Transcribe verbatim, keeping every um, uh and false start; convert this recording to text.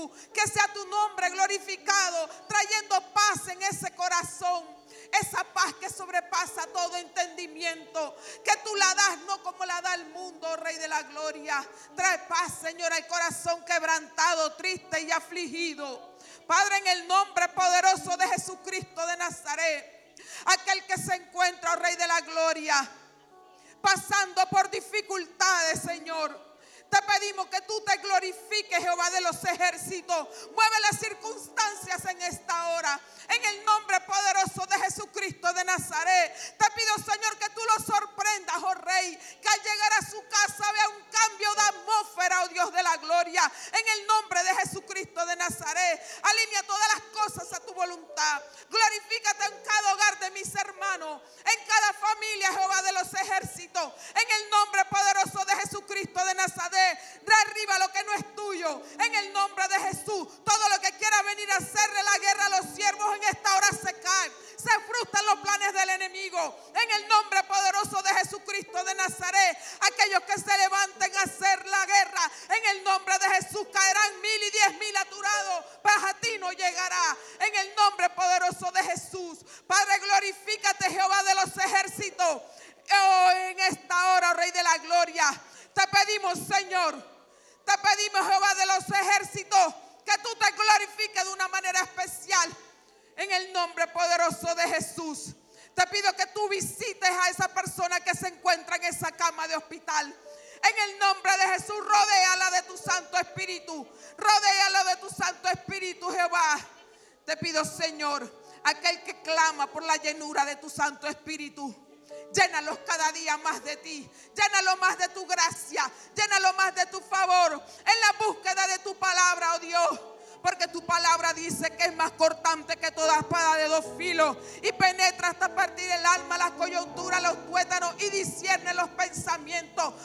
Jesús. Que sea tu nombre glorificado, trayendo paz en ese corazón. Esa paz que sobrepasa todo entendimiento, que tú la das no como la da el mundo, oh Rey de la Gloria. Trae paz, Señor, al corazón quebrantado, triste y afligido. Padre, en el nombre poderoso de Jesucristo de Nazaret, aquel que se encuentra, oh Rey de la Gloria, pasando por dificultades, Señor, te pedimos que tú te glorifiques, Jehová de los ejércitos. Mueve las circunstancias en esta hora. En el nombre poderoso de Jesucristo de Nazaret. Te pido, Señor, que tú lo sorprendas, oh Rey. Que al llegar a su casa vea un cambio de atmósfera, oh Dios de la gloria. En el nombre de Jesucristo de Nazaret. Alinea todas las cosas a tu voluntad. Glorifícate en cada hogar de mis hermanos. En cada familia, Jehová de los ejércitos. En el nombre poderoso de Jesucristo de Nazaret. Derriba lo que no es tuyo. En el nombre de Jesús. Todo lo que quiera venir a hacerle la guerra a los siervos en esta hora se cae. Se frustran los planes del enemigo. En el nombre poderoso de Jesucristo de Nazaret. Aquellos que se levanten a hacer la guerra, en el nombre de Jesús caerán mil y diez mil aturados, pero a ti no llegará. En el nombre poderoso de Jesús. Padre, glorifícate, Jehová de los ejércitos. Oh, en esta hora, Rey de la Gloria, te pedimos, Señor, te pedimos, Jehová de los ejércitos, que tú te glorifiques de una manera especial. En el nombre poderoso de Jesús, te pido que tú visites a esa persona que se encuentra en esa cama de hospital. En el nombre de Jesús, rodéala de tu Santo Espíritu. Rodéala de tu Santo Espíritu, Jehová. Te pido, Señor, aquel que clama por la llenura de tu Santo Espíritu, llénalos cada día más de ti. Llénalo más de tu gracia. Llénalo más de tu favor. En la búsqueda de tu palabra, oh Dios. Porque tu palabra dice que es más cortante que toda espada de dos filos y penetra hasta partir el alma, las coyunturas, los tuétanos y discierne los pensamientos.